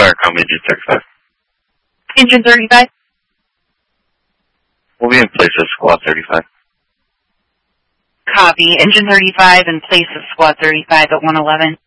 Starcom, Engine 35. Engine 35? We'll be in place of Squad 35. Copy. Engine 35 in place of Squad 35 at 111.